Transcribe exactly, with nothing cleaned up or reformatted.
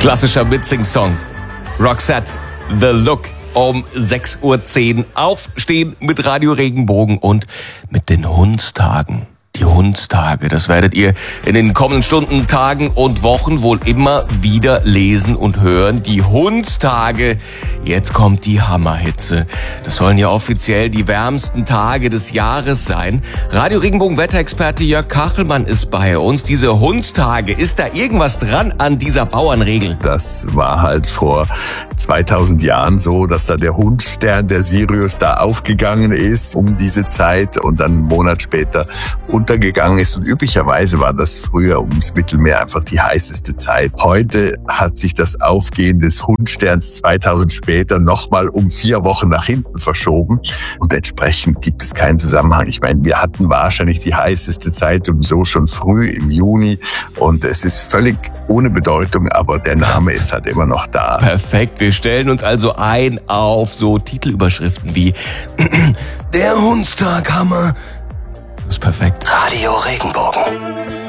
Klassischer Mitsing-Song. Roxette, The Look. Um sechs Uhr zehn aufstehen mit Radio Regenbogen und mit den Hundstagen. Die Hundstage, das werdet ihr in den kommenden Stunden, Tagen und Wochen wohl immer wieder lesen und hören. Die Hundstage, jetzt kommt die Hammerhitze. Das sollen ja offiziell die wärmsten Tage des Jahres sein. Radio Regenbogen Wetterexperte Jörg Kachelmann ist bei uns. Diese Hundstage, ist da irgendwas dran an dieser Bauernregel? Das war halt vor zweitausend Jahren so, dass da der Hundstern, der Sirius, da aufgegangen ist um diese Zeit und dann einen Monat später untergegangen ist. Und üblicherweise war das früher ums Mittelmeer einfach die heißeste Zeit. Heute hat sich das Aufgehen des Hundsterns zweitausend später nochmal um vier Wochen nach hinten verschoben. Und entsprechend gibt es keinen Zusammenhang. Ich meine, wir hatten wahrscheinlich die heißeste Zeit und so schon früh im Juni. Und es ist völlig ohne Bedeutung, aber der Name ist halt immer noch da. Perfekt, wir stellen uns also ein auf so Titelüberschriften wie Der Hundstag, Hammer. Das ist perfekt. Radio Regenbogen.